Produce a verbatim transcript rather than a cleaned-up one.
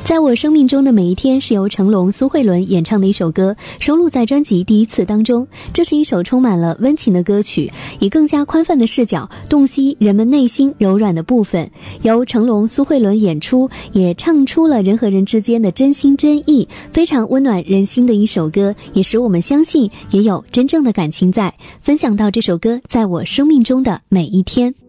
在我生命中的每一天是由成龙、苏慧伦演唱的一首歌，收录在专辑《第一次》当中。这是一首充满了温情的歌曲，以更加宽泛的视角洞悉人们内心柔软的部分。由成龙、苏慧伦演出，也唱出了人和人之间的真心真意，非常温暖人心的一首歌，也使我们相信也有真正的感情在。分享到这首歌在我生命中的每一天。